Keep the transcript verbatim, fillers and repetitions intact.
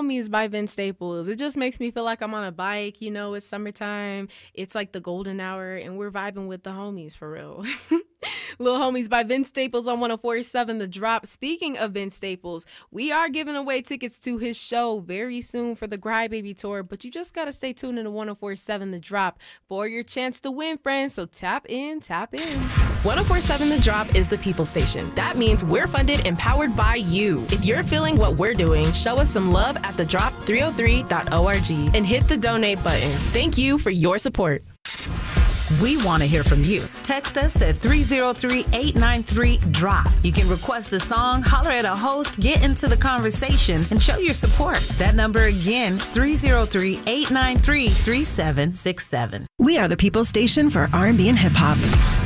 Homies by Vince Staples. It just makes me feel like I'm on a bike. You know, it's summertime. It's like the golden hour, and we're vibing with the homies for real. Little Homies by Vince Staples on one oh four point seven The Drop. Speaking of Vince Staples, we are giving away tickets to his show very soon for the Crybaby Tour, but you just got to stay tuned to one oh four point seven The Drop for your chance to win, friends. So tap in, tap in. one oh four point seven The Drop is the people station. That means we're funded and powered by you. If you're feeling what we're doing, show us some love at the drop three oh three dot org and hit the donate button. Thank you for your support. We want to hear from you. Text us at three oh three, eight nine three, drop. You can request a song, holler at a host, get into the conversation, and show your support. That number again, three oh three, eight nine three, three seven six seven. We are the people station for R and B and hip hop.